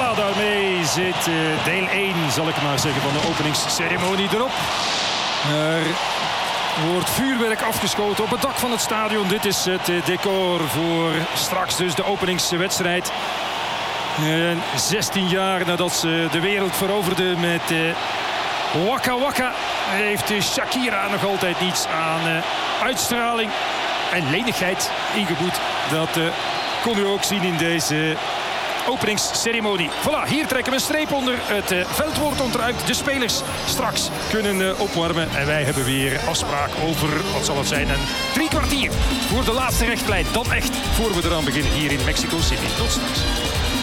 Voilà, daarmee zit deel 1, zal ik maar zeggen, van de openingsceremonie erop. Er wordt vuurwerk afgeschoten op het dak van het stadion. Dit is het decor voor straks dus de openingswedstrijd. 16 jaar nadat ze de wereld veroverde met Waka Waka, heeft Shakira nog altijd niets aan uitstraling en lenigheid ingeboet. Dat kon u ook zien in deze openingsceremonie. Voilà, hier trekken we een streep onder. Het veld wordt ontruimd. De spelers straks kunnen opwarmen. En wij hebben weer afspraak over, wat zal het zijn, een 3 kwartier voor de laatste rechtlijn. Dan echt, voor we eraan beginnen hier in Mexico City. Tot straks.